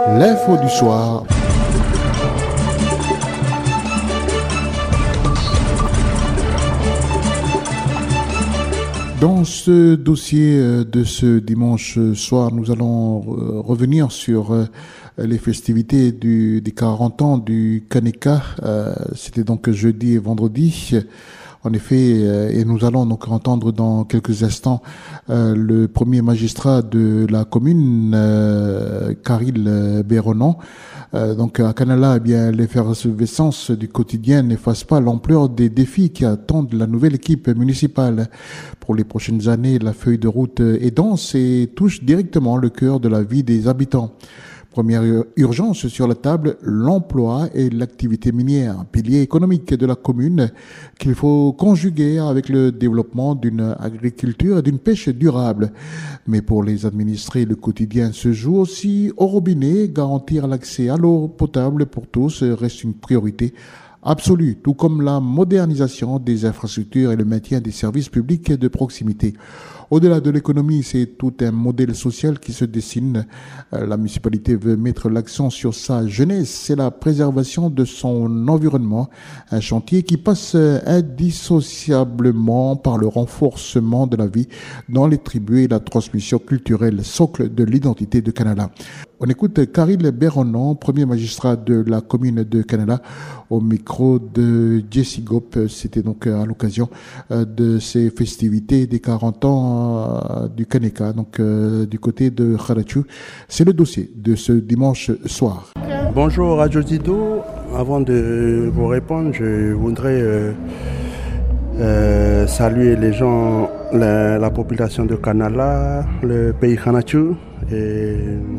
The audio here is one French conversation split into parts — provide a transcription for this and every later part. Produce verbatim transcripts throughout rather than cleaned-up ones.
L'info du soir. Dans ce dossier de ce dimanche soir, nous allons revenir sur les festivités du, des quarante ans du Kaneka. C'était donc jeudi et vendredi. En effet, et nous allons donc entendre dans quelques instants euh, le premier magistrat de la commune, euh, Karil Béronan. Euh, donc à Kanala, eh bien, l'effervescence du quotidien n'efface pas l'ampleur des défis qui attendent la nouvelle équipe municipale. Pour les prochaines années, la feuille de route est dense et touche directement le cœur de la vie des habitants. Première urgence sur la table, l'emploi et l'activité minière, pilier économique de la commune qu'il faut conjuguer avec le développement d'une agriculture et d'une pêche durable. Mais pour les administrés, le quotidien se joue aussi au robinet. Garantir l'accès à l'eau potable pour tous reste une priorité absolue, tout comme la modernisation des infrastructures et le maintien des services publics de proximité. Au-delà de l'économie, c'est tout un modèle social qui se dessine. La municipalité veut mettre l'accent sur sa jeunesse, c'est la préservation de son environnement, un chantier qui passe indissociablement par le renforcement de la vie dans les tribus et la transmission culturelle, socle de l'identité de Kanala. On écoute Karil Béronan, premier magistrat de la commune de Kanala, au micro de Jesse Gop. C'était donc à l'occasion de ces festivités des quarante ans du Kaneka, donc euh, du côté de Kharachu. C'est le dossier de ce dimanche soir. Bonjour Radio Zido. Avant de vous répondre, je voudrais euh, euh, saluer les gens, la, la population de Kanala, le pays Kharachu et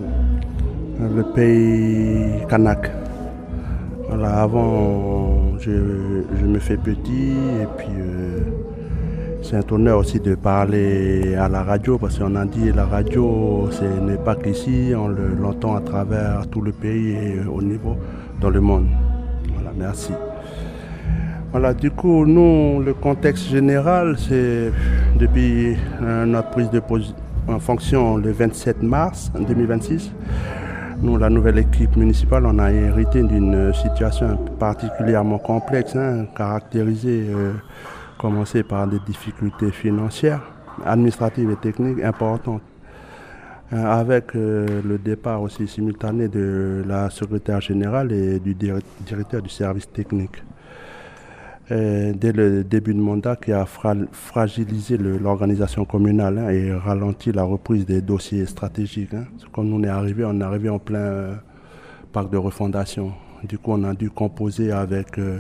le pays Kanak. Voilà, avant, je, je me fais petit et puis euh, c'est un honneur aussi de parler à la radio parce qu'on a dit la radio, ce n'est pas qu'ici, on le, l'entend à travers tout le pays et au niveau dans le monde. Voilà, merci. Voilà, du coup, nous, le contexte général, c'est depuis euh, notre prise de position en fonction le vingt-sept mars deux mille vingt-six. Nous, la nouvelle équipe municipale, on a hérité d'une situation particulièrement complexe, hein, caractérisée, euh, commencée par des difficultés financières, administratives et techniques importantes, euh, avec euh, le départ aussi simultané de la secrétaire générale et du directeur du service technique. Et dès le début de mandat qui a fra- fragilisé le, l'organisation communale, hein, et ralenti la reprise des dossiers stratégiques. Hein. Comme nous on est arrivé, on est arrivé en plein euh, parc de refondation. Du coup, on a dû composer avec euh,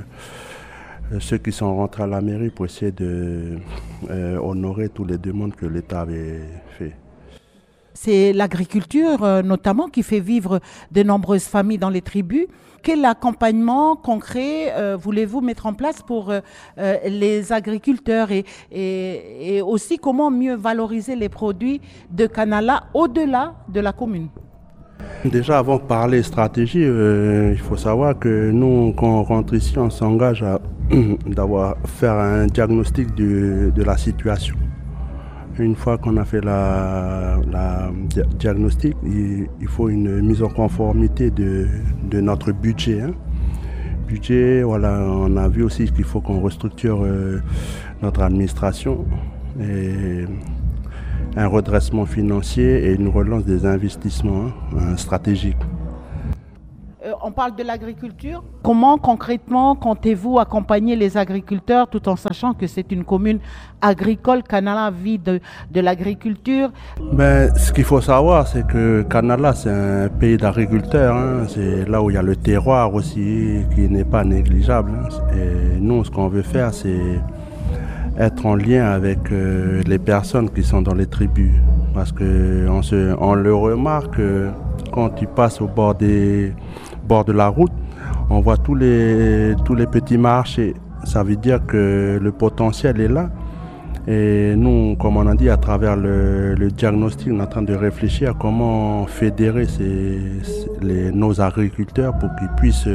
ceux qui sont rentrés à la mairie pour essayer de euh, honorer toutes les demandes que l'État avait faites. C'est l'agriculture euh, notamment qui fait vivre de nombreuses familles dans les tribus. Quel accompagnement concret euh, voulez-vous mettre en place pour euh, euh, les agriculteurs et, et, et aussi comment mieux valoriser les produits de Kanala au-delà de la commune? Déjà, avant de parler stratégie, euh, il faut savoir que nous, quand on rentre ici, on s'engage à d'avoir faire un diagnostic de, de la situation. Une fois qu'on a fait la, la diagnostic, il, il faut une mise en conformité de, de notre budget. Hein. Budget, voilà, on a vu aussi qu'il faut qu'on restructure euh, notre administration et un redressement financier et une relance des investissements hein, stratégiques. Euh, on parle de l'agriculture. Comment concrètement comptez-vous accompagner les agriculteurs tout en sachant que c'est une commune agricole? Kanala vit de, de l'agriculture. Ben, ce qu'il faut savoir, c'est que Kanala, c'est un pays d'agriculteurs. Hein. C'est là où il y a le terroir aussi qui n'est pas négligeable. Hein. Et nous, ce qu'on veut faire, c'est être en lien avec euh, les personnes qui sont dans les tribus. Parce qu'on on le remarque euh, quand tu passes au bord des bord de la route, on voit tous les, tous les petits marchés. Ça veut dire que le potentiel est là. Et nous, comme on a dit, à travers le, le diagnostic, on est en train de réfléchir à comment fédérer ces, les, nos agriculteurs pour qu'ils puissent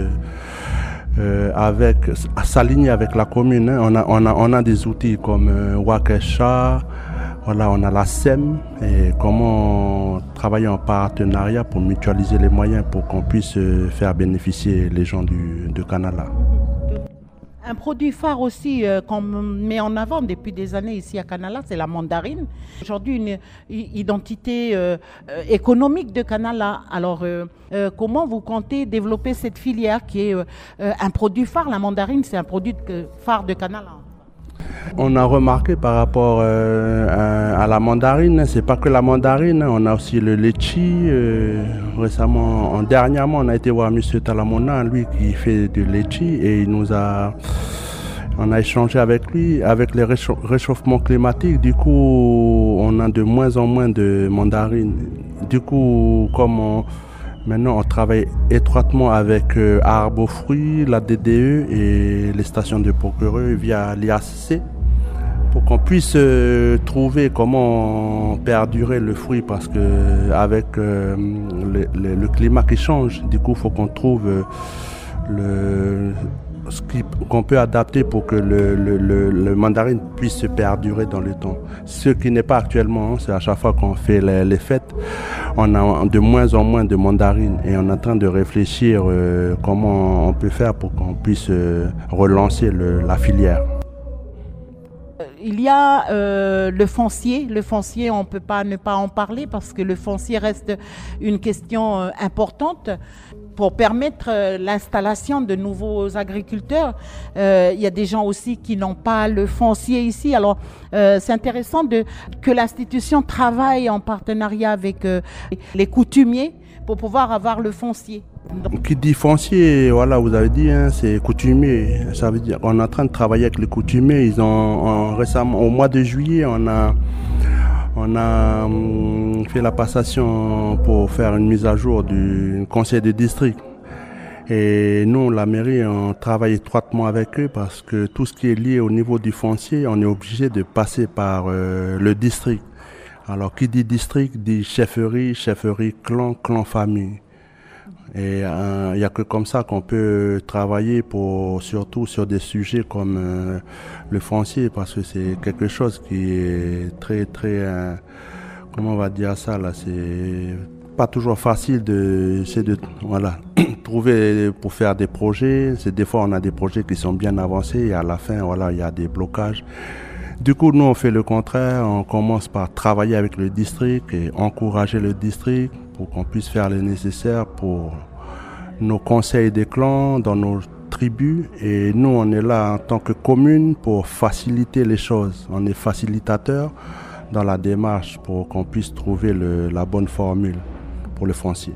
euh, avec, s'aligner avec la commune. Hein. On a, on a, on a des outils comme euh, Wakesha, Voilà, on a la S E M et comment travailler en partenariat pour mutualiser les moyens pour qu'on puisse faire bénéficier les gens du, de Kanala. Un produit phare aussi euh, qu'on met en avant depuis des années ici à Kanala, c'est la mandarine. Aujourd'hui, une, une identité euh, euh, économique de Kanala. Alors, euh, euh, comment vous comptez développer cette filière qui est euh, un produit phare? La mandarine, c'est un produit de, phare de Kanala. On a remarqué par rapport euh, à, à la mandarine, c'est pas que la mandarine, on a aussi le litchi. Euh, récemment, en, dernièrement, on a été voir M. Talamona, lui qui fait du litchi, et il nous a, on a échangé avec lui, avec les réchauffements climatiques. Du coup, on a de moins en moins de mandarines. Du coup, comme on, maintenant, on travaille étroitement avec euh, Arbofruits, la D D E et les stations de procureur via l'I A C pour qu'on puisse euh, trouver comment perdurer le fruit parce que avec euh, le, le, le climat qui change, du coup, il faut qu'on trouve euh, le ce qu'on peut adapter pour que le, le, le, le mandarine puisse se perdurer dans le temps. Ce qui n'est pas actuellement, hein, c'est à chaque fois qu'on fait les, les fêtes, on a de moins en moins de mandarines et on est en train de réfléchir euh, comment on peut faire pour qu'on puisse euh, relancer le, la filière. Il y a euh, le foncier. Le foncier, on ne peut pas ne pas en parler parce que le foncier reste une question euh, importante. Pour permettre euh, l'installation de nouveaux agriculteurs, euh, il y a des gens aussi qui n'ont pas le foncier ici. Alors, euh, c'est intéressant de, que l'institution travaille en partenariat avec euh, les coutumiers pour pouvoir avoir le foncier. Donc, qui dit foncier, voilà, vous avez dit, hein, c'est coutumier. Ça veut dire qu'on est en train de travailler avec les coutumiers. Ils ont, en, récemment, au mois de juillet, on a On a hum, fait la passation pour faire une mise à jour du conseil de district. Et nous, la mairie, on travaille étroitement avec eux parce que tout ce qui est lié au niveau du foncier, on est obligé de passer par euh, le district. Alors, qui dit district dit chefferie, chefferie, clan, clan, famille. Et il euh, n'y a que comme ça qu'on peut travailler pour, surtout sur des sujets comme euh, le foncier, parce que c'est quelque chose qui est très, très, euh, comment on va dire ça là, c'est pas toujours facile de, c'est de, voilà, trouver pour faire des projets. C'est des fois on a des projets qui sont bien avancés et à la fin, voilà, il y a des blocages. Du coup, nous, on fait le contraire. On commence par travailler avec le district et encourager le district pour qu'on puisse faire le nécessaire pour nos conseils des clans dans nos tribus. Et nous, on est là en tant que commune pour faciliter les choses. On est facilitateur dans la démarche pour qu'on puisse trouver le, la bonne formule pour le foncier.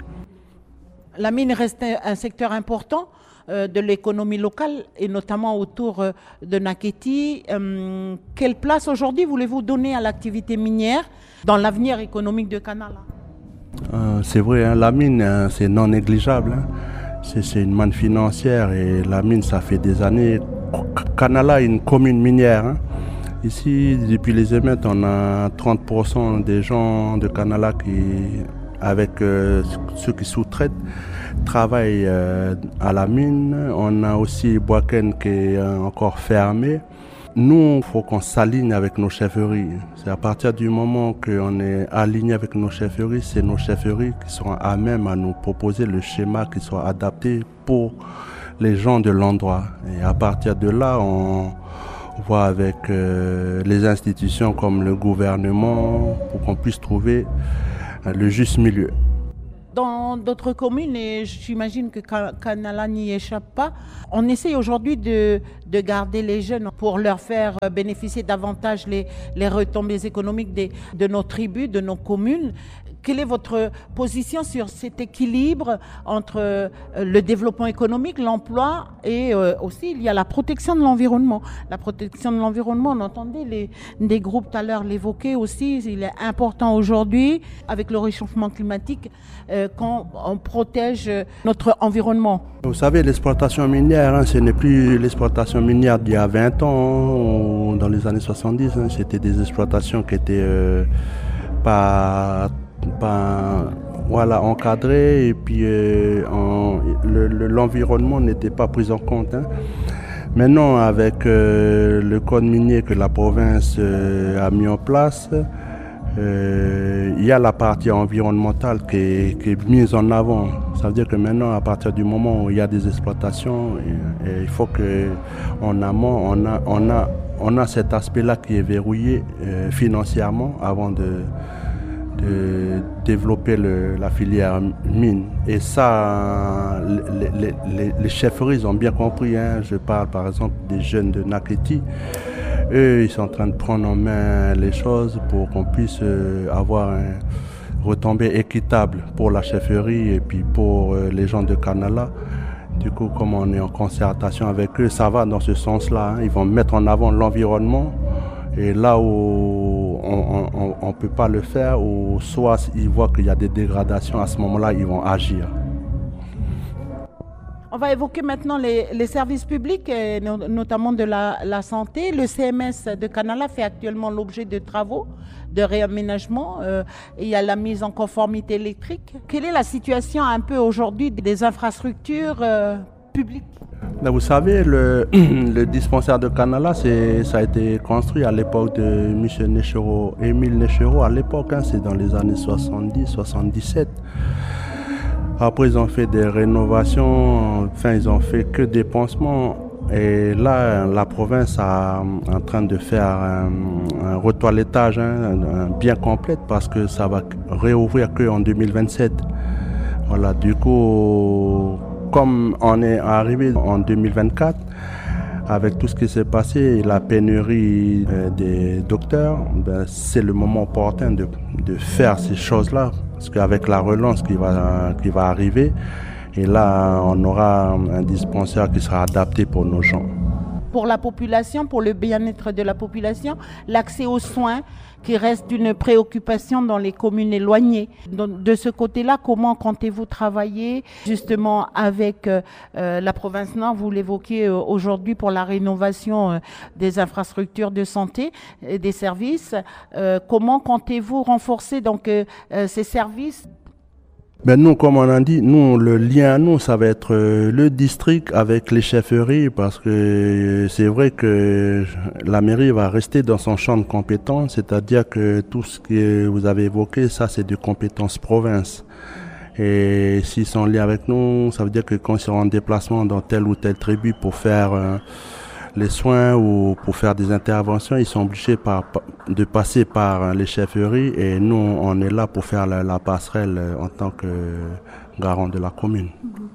La mine reste un secteur important de l'économie locale et notamment autour de Naketi. Euh, quelle place aujourd'hui voulez-vous donner à l'activité minière dans l'avenir économique de Kanala? euh, C'est vrai, hein, la mine, hein, c'est non négligeable. Hein. C'est, c'est une manne financière et la mine, ça fait des années. Kanala est une commune minière. Hein. Ici, depuis les émeutes, on a trente pour cent des gens de Kanala qui, avec euh, ceux qui sous-traitent, travaillent euh, à la mine. On a aussi Boaken qui est euh, encore fermé. Nous, il faut qu'on s'aligne avec nos chefferies. C'est à partir du moment qu'on est aligné avec nos chefferies, c'est nos chefferies qui seront à même à nous proposer le schéma qui soit adapté pour les gens de l'endroit. Et à partir de là, on voit avec euh, les institutions comme le gouvernement pour qu'on puisse trouver euh, le juste milieu. Dans d'autres communes, et j'imagine que Kanala n'y échappe pas, on essaye aujourd'hui de, de garder les jeunes pour leur faire bénéficier davantage les, les retombées économiques des, de nos tribus, de nos communes. Quelle est votre position sur cet équilibre entre le développement économique, l'emploi et aussi il y a la protection de l'environnement. La protection de l'environnement, on entendait les, des groupes tout à l'heure l'évoquer aussi, il est important aujourd'hui avec le réchauffement climatique euh, qu'on on protège notre environnement. Vous savez, l'exploitation minière, hein, ce n'est plus l'exploitation minière d'il y a vingt ans ou dans les années soixante-dix, hein, c'était des exploitations qui étaient euh, pas... pas voilà, encadré et puis euh, en, le, le, l'environnement n'était pas pris en compte. Hein. Maintenant, avec euh, le code minier que la province euh, a mis en place, euh, il y a la partie environnementale qui est, qui est mise en avant. Ça veut dire que maintenant, à partir du moment où il y a des exploitations, et, et il faut qu'en amont, on a, on a, on a cet aspect-là qui est verrouillé euh, financièrement avant de, de développer le, la filière mine. Et ça, les, les, les chefferies ont bien compris. Hein. Je parle par exemple des jeunes de Naketi. Eux, ils sont en train de prendre en main les choses pour qu'on puisse avoir un retombée équitable pour la chefferie et puis pour les gens de Kanala. Du coup, comme on est en concertation avec eux, ça va dans ce sens-là. Hein. Ils vont mettre en avant l'environnement. Et là où on ne peut pas le faire, ou soit ils voient qu'il y a des dégradations, à ce moment-là, ils vont agir. On va évoquer maintenant les, les services publics, et notamment de la, la santé. Le C M S de Kanala fait actuellement l'objet de travaux de réaménagement. Euh, il y a la mise en conformité électrique. Quelle est la situation un peu aujourd'hui des infrastructures euh, publiques? Là, vous savez, le, le dispensaire de Kanala, ça a été construit à l'époque de M. Nechero, Émile Nechero. À l'époque, hein, c'est dans les années soixante-dix soixante-dix-sept. Après, ils ont fait des rénovations, enfin, ils ont fait que des pansements. Et là, la province est en train de faire un, un retoilettage hein, un, bien complet parce que ça va réouvrir qu'en deux mille vingt-sept. Voilà, du coup, comme on est arrivé en deux mille vingt-quatre, avec tout ce qui s'est passé, la pénurie des docteurs, ben, c'est le moment opportun de, de faire ces choses-là. Parce qu'avec la relance qui va, qui va arriver, et là, on aura un dispensaire qui sera adapté pour nos gens. Pour la population, pour le bien-être de la population, l'accès aux soins qui reste une préoccupation dans les communes éloignées. Donc, de ce côté-là, comment comptez-vous travailler justement avec euh, la province Nord? Vous l'évoquez euh, aujourd'hui pour la rénovation euh, des infrastructures de santé et des services. Euh, comment comptez-vous renforcer donc euh, ces services? Ben nous, comme on a dit, nous, le lien à nous, ça va être le district avec les chefferies parce que c'est vrai que la mairie va rester dans son champ de compétences, c'est-à-dire que tout ce que vous avez évoqué, ça c'est de compétences province. Et s'ils sont liés avec nous, ça veut dire que quand ils seront en déplacement dans telle ou telle tribu pour faire euh, les soins ou pour faire des interventions, ils sont obligés par, de passer par les chefferies et nous, on est là pour faire la, la passerelle en tant que garant de la commune.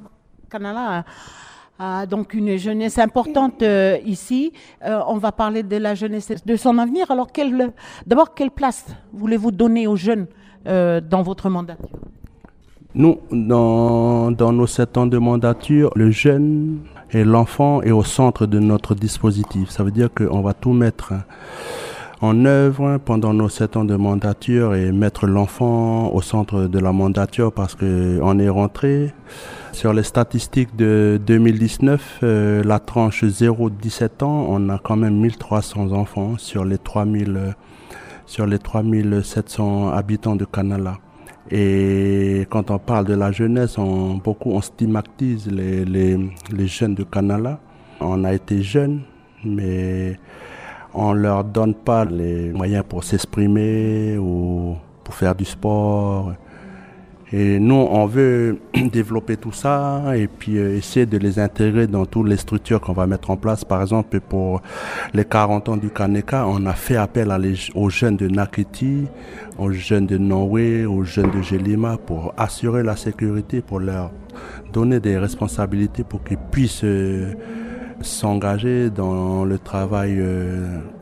Kanala a, a donc une jeunesse importante euh, ici. Euh, on va parler de la jeunesse, de son avenir. Alors, quelle, d'abord, quelle place voulez-vous donner aux jeunes euh, dans votre mandature? Nous, dans, dans nos sept ans de mandature, le jeune et l'enfant est au centre de notre dispositif. Ça veut dire qu'on va tout mettre en œuvre pendant nos sept ans de mandature et mettre l'enfant au centre de la mandature parce qu'on est rentré sur les statistiques de deux mille dix-neuf, euh, la tranche zéro à dix-sept ans, on a quand même mille trois cents enfants sur les trois mille, sur les trois mille sept cents habitants de Kanala. Et quand on parle de la jeunesse, on, beaucoup on stigmatise les, les, les jeunes de Kanala. On a été jeunes, mais on leur donne pas les moyens pour s'exprimer ou pour faire du sport. Et nous, on veut développer tout ça et puis essayer de les intégrer dans toutes les structures qu'on va mettre en place. Par exemple, pour les quarante ans du Kaneka, on a fait appel à les, aux jeunes de Naketi, aux jeunes de Norway, aux jeunes de Gelima pour assurer la sécurité, pour leur donner des responsabilités pour qu'ils puissent euh, s'engager dans le travail euh,